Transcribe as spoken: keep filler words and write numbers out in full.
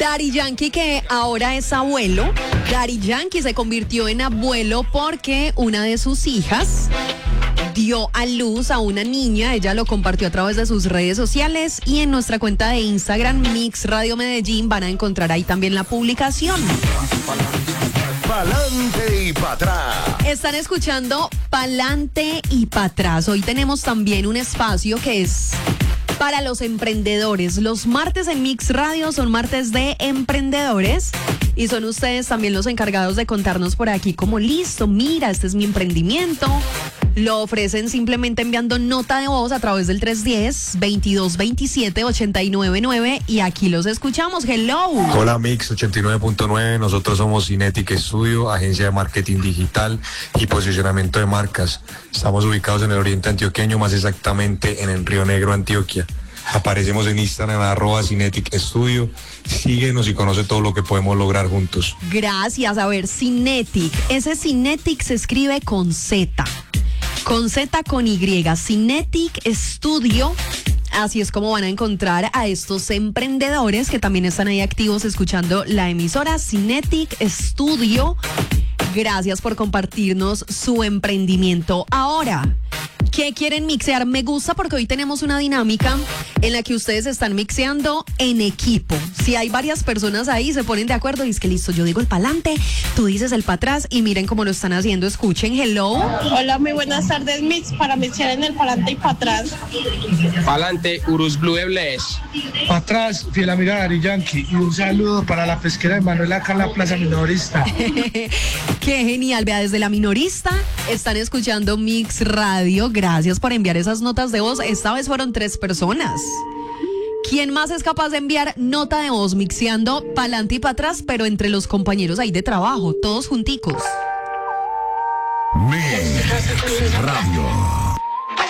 Daddy Yankee, que ahora es abuelo. Daddy Yankee se convirtió en abuelo porque una de sus hijas dio a luz a una niña. Ella lo compartió a través de sus redes sociales y en nuestra cuenta de Instagram, Mix Radio Medellín, van a encontrar ahí también la publicación. Pa'lante y pa' atrás. Están escuchando Pa'lante y pa' atrás. Hoy tenemos también un espacio que es para los emprendedores. Los martes en Mix Radio son martes de emprendedores y son ustedes también los encargados de contarnos por aquí como listo, mira, este es mi emprendimiento. Lo ofrecen simplemente enviando nota de voz a través del tres uno cero, veintidós veintisiete, ochenta y nueve nueve y aquí los escuchamos. Hello. Hola Mix ochenta y nueve punto nueve, nosotros somos Cinetic Studio, agencia de marketing digital y posicionamiento de marcas. Estamos ubicados en el oriente antioqueño, más exactamente en el Río Negro, Antioquia. Aparecemos en Instagram, arroba Cinetic Studio. Síguenos y conoce todo lo que podemos lograr juntos. Gracias. A ver, Cinetic. Ese Cinetic se escribe con Z. Con Z con Y. Cinetic Studio. Así es como van a encontrar a estos emprendedores que también están ahí activos escuchando la emisora Cinetic Studio. Gracias por compartirnos su emprendimiento. Ahora, ¿qué quieren mixear? Me gusta porque hoy tenemos una dinámica en la que ustedes están mixeando en equipo. Si hay varias personas ahí, se ponen de acuerdo y es que listo, yo digo el pa'lante, tú dices el pa' atrás y miren cómo lo están haciendo. Escuchen, hello. Hola, muy buenas tardes, Mix, para mixear en el pa'lante y pa' atrás. Pa'lante, Urus Blue Ebles. Pa' atrás, fiel amiga de Daddy Yankee. Y un saludo para la pesquera de Manuel acá en la Plaza Minorista. Qué genial, vea, desde la Minorista están escuchando Mix Radio. Gracias por enviar esas notas de voz. Esta vez fueron tres personas. ¿Quién más es capaz de enviar nota de voz mixeando pa'lante y pa' atrás, pero entre los compañeros ahí de trabajo, todos junticos? Mix Radio.